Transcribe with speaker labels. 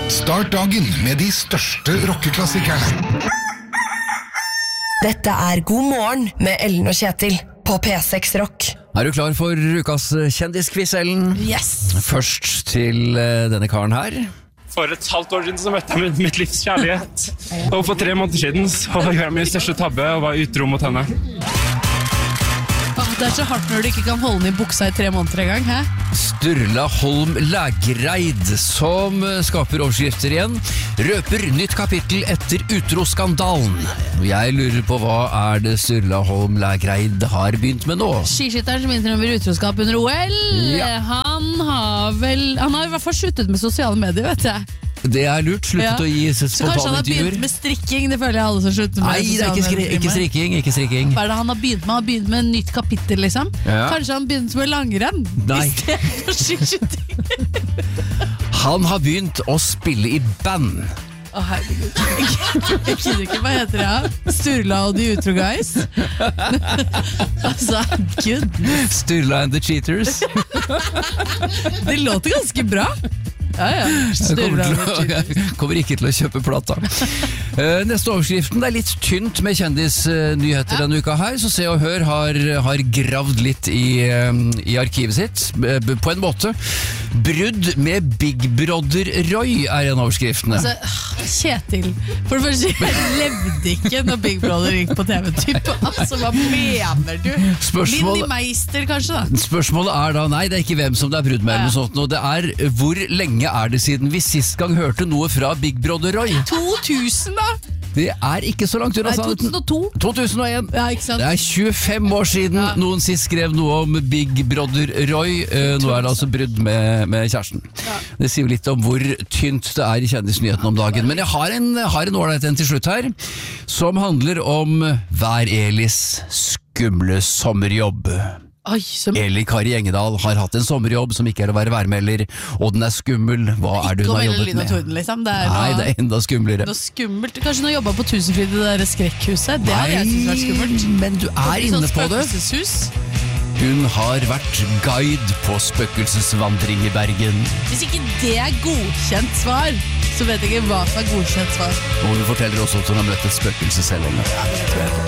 Speaker 1: Start dagen med de største rockeklassikerne.
Speaker 2: Dette God morgen med Ellen og Kjetil på P6 Rock.
Speaker 3: Du klar for ukas kjendiskviss, Ellen?
Speaker 4: Yes!
Speaker 3: Først til denne karen her.
Speaker 5: For et halvt år siden så møtte jeg mitt livs kjærlighet. Og for 3 måneder siden så gjorde jeg min største tabbe og var utro mot henne.
Speaker 4: Det så hardt når du ikke kan holde den i buksa i 3 måneder en gang, hæ?
Speaker 3: Sturla Holm Lægreid, som skaper overskrifter igjen, røper nytt kapittel etter utroskandalen. Jeg lurer på hva det Sturla Holm Lægreid har begynt med nå?
Speaker 4: Skiskytteren som innrømmer utroskap under OL,
Speaker 3: Ja.
Speaker 4: han har i hvert fall sluttet med sosiale medier, vet jeg.
Speaker 3: Det lurt, sluttet å gi
Speaker 4: Så kanskje han
Speaker 3: spontane
Speaker 4: har begynt
Speaker 3: intervjuer.
Speaker 4: med strikking, det føler jeg alle som slutter med
Speaker 3: Nei, det er
Speaker 4: sosiale medier.
Speaker 3: ikke strikking.
Speaker 4: Hva det han har begynt med? Han har begynt med en nytt kapittel, liksom.
Speaker 3: Ja.
Speaker 4: Kanskje han begynte med langrenn
Speaker 3: Nei.
Speaker 4: i stedet for skiskytting.
Speaker 3: Han har begynt å spille i band.
Speaker 4: Å herregud, jeg kjenner ikke, hva heter det her? Sturla og de utro guys. Altså, gud,
Speaker 3: Sturla and the Cheaters.
Speaker 4: det låter ganske bra. Ja, Sturla og de utro.
Speaker 3: Jeg kommer ikke til å kjøpe plata. Neste overskriften, det er litt tynt med kjendisnyheter denne uka her, så Se og Hør har gravd litt i arkivet sitt, på en måte. Brudd med Big Brother Roy en av overskriftene.
Speaker 4: Altså, Kjetil, for det første, jeg levde ikke når Big Brother gikk på TV-typ. Altså, hva mener du? Lindy Meister, kanskje da?
Speaker 3: Spørsmålet da, nei, det er ikke hvem som det er brudd med, eller noe sånt, og det hvor lenge det siden vi sist gang hørte noe fra Big Brother Roy?
Speaker 4: 2000 da?
Speaker 3: Det ikke så langt unna.
Speaker 4: Nei, 2002.
Speaker 3: 2001.
Speaker 4: Ja, ikke sant?
Speaker 3: Det 25 år siden noen sist skrev noe om Big Brother Roy. Nå det altså brudd med kjæresten. Det sier jo litt om hvor tynt det i kjendisnyheten om dagen. Men jeg har en ålreit en til slutt her, som handler om Vær Elis skumle sommerjobb. Eli Kari Engedal har hatt en sommerjobb som ikke å være værmelder, og den skummel. Hva det hun har jobbet med?
Speaker 4: Torden, liksom.
Speaker 3: Nei, det enda skumlere.
Speaker 4: Noe skummelt. Kanskje hun har jobbet på Tusenfryd, det der skrekkhuset. Det hadde jeg syntes vært skummelt.
Speaker 3: Men du inne på det. Hun har vært guide på spøkelsesvandring i Bergen.
Speaker 4: Hvis ikke det godkjent svar, så vet jeg ikke hva som godkjent svar.
Speaker 3: Og hun forteller også at hun har møtt et spøkelse selv.
Speaker 4: Ja, det tror jeg ikke.